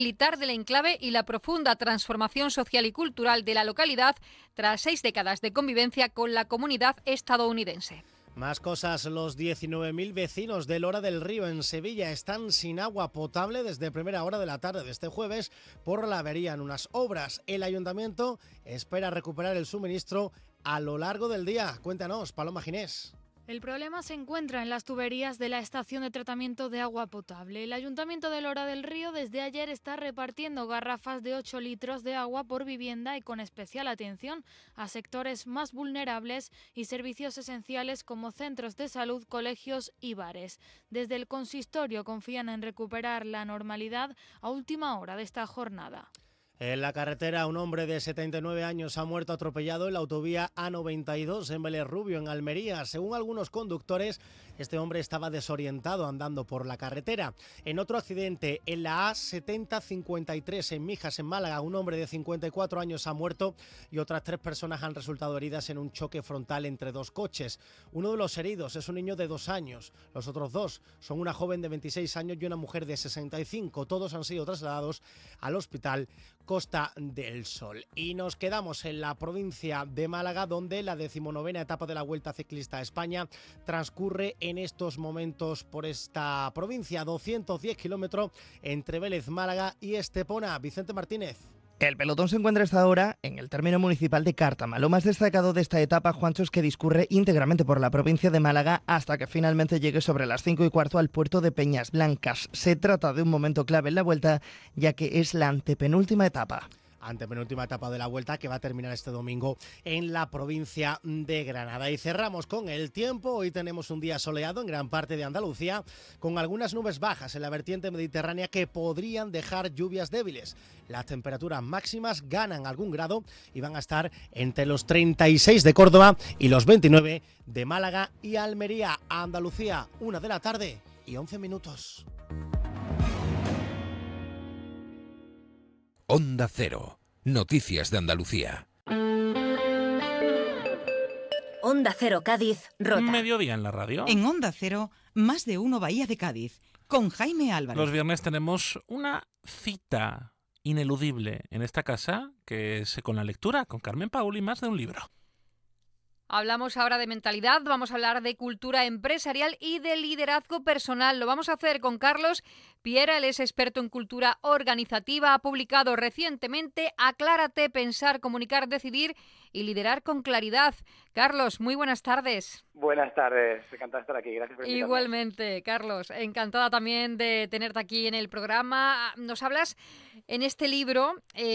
militar del enclave y la profunda transformación social y cultural de la localidad tras 6 décadas de convivencia con la comunidad estadounidense. Más cosas, los 19.000 vecinos de Lora del Río en Sevilla están sin agua potable desde primera hora de la tarde de este jueves por la avería en unas obras. El ayuntamiento espera recuperar el suministro a lo largo del día. Cuéntanos, Paloma Ginés. El problema se encuentra en las tuberías de la estación de tratamiento de agua potable. El Ayuntamiento de Lora del Río desde ayer está repartiendo garrafas de 8 litros de agua por vivienda y con especial atención a sectores más vulnerables y servicios esenciales como centros de salud, colegios y bares. Desde el consistorio confían en recuperar la normalidad a última hora de esta jornada. En la carretera, un hombre de 79 años ha muerto atropellado en la autovía A92 en Vélez Rubio, en Almería. Según algunos conductores, este hombre estaba desorientado andando por la carretera. En otro accidente, en la A7053 en Mijas, en Málaga, un hombre de 54 años ha muerto y otras 3 personas han resultado heridas en un choque frontal entre 2 coches. Uno de los heridos es un niño de 2 años. Los otros 2 son una joven de 26 años y una mujer de 65. Todos han sido trasladados al hospital Costa del Sol. Y nos quedamos en la provincia de Málaga, donde la 19ª etapa de la Vuelta Ciclista a España transcurre en estos momentos por esta provincia. 210 kilómetros entre Vélez, Málaga y Estepona. Vicente Martínez. El pelotón se encuentra hasta ahora en el término municipal de Cártama. Lo más destacado de esta etapa, Juancho, es que discurre íntegramente por la provincia de Málaga hasta que finalmente llegue sobre las 5:15 al puerto de Peñas Blancas. Se trata de un momento clave en la vuelta, ya que es la antepenúltima etapa. Antepenúltima etapa de la Vuelta que va a terminar este domingo en la provincia de Granada. Y cerramos con el tiempo. Hoy tenemos un día soleado en gran parte de Andalucía, con algunas nubes bajas en la vertiente mediterránea que podrían dejar lluvias débiles. Las temperaturas máximas ganan algún grado y van a estar entre los 36 de Córdoba y los 29 de Málaga y Almería. Andalucía, 1 de la tarde y 11 minutos. Onda Cero. Noticias de Andalucía. Onda Cero Cádiz, Rota. Mediodía en la radio. En Onda Cero, más de uno Bahía de Cádiz, con Jaime Álvarez. Los viernes tenemos una cita ineludible en esta casa, que es con la lectura, con Carmen Paul y más de un libro. Hablamos ahora de mentalidad, vamos a hablar de cultura empresarial y de liderazgo personal. Lo vamos a hacer con Carlos Piera, él es experto en cultura organizativa, ha publicado recientemente Aclárate, pensar, comunicar, decidir y liderar con claridad. Carlos, muy buenas tardes. Buenas tardes, encantado de estar aquí, gracias por invitarme. Igualmente, Carlos, encantada también de tenerte aquí en el programa. Nos hablas en este libro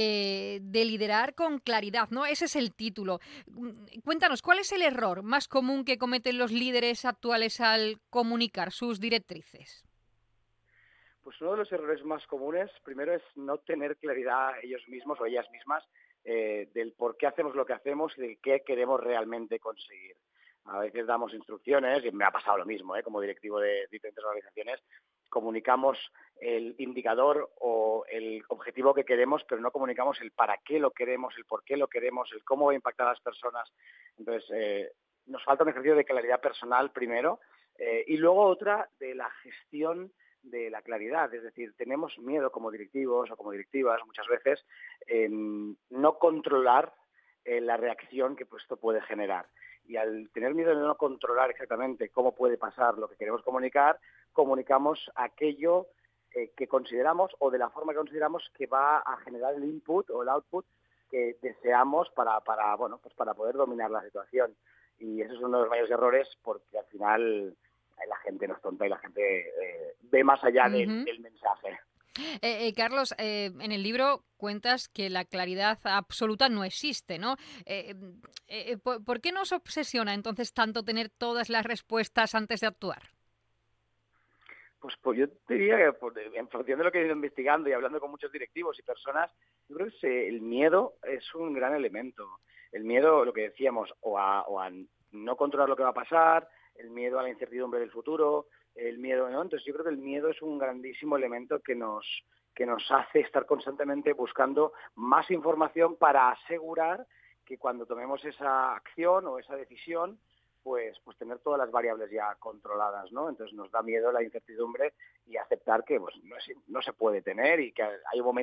de liderar con claridad, ¿no? Ese es el título. Cuéntanos, ¿cuál es el error más común que cometen los líderes actuales al comunicar sus directrices? Pues uno de los errores más comunes, primero, es no tener claridad ellos mismos o ellas mismas del por qué hacemos lo que hacemos y de qué queremos realmente conseguir. A veces damos instrucciones, y me ha pasado lo mismo, como directivo de diferentes organizaciones, comunicamos el indicador o el objetivo que queremos, pero no comunicamos el para qué lo queremos, el por qué lo queremos, el cómo va a impactar a las personas. Entonces, nos falta un ejercicio de claridad personal primero, y luego otra de la gestión de la claridad, es decir, tenemos miedo como directivos o como directivas muchas veces en no controlar la reacción que esto puede generar. Y al tener miedo de no controlar exactamente cómo puede pasar lo que queremos comunicar, comunicamos aquello que consideramos o de la forma que consideramos que va a generar el input o el output que deseamos para poder dominar la situación. Y eso es uno de los mayores errores, porque al final la gente no es tonta y la gente ve más allá del mensaje. Carlos, en el libro cuentas que la claridad absoluta no existe, ¿no? ¿Por qué nos obsesiona entonces tanto tener todas las respuestas antes de actuar? Pues yo diría que en función de lo que he ido investigando y hablando con muchos directivos y personas, yo creo que el miedo es un gran elemento. El miedo, lo que decíamos, o a no controlar lo que va a pasar, el miedo a la incertidumbre del futuro, el miedo, ¿no? Entonces yo creo que el miedo es un grandísimo elemento que nos hace estar constantemente buscando más información para asegurar que cuando tomemos esa acción o esa decisión, pues tener todas las variables ya controladas, ¿no? Entonces nos da miedo la incertidumbre y aceptar que no se puede tener y que hay un momento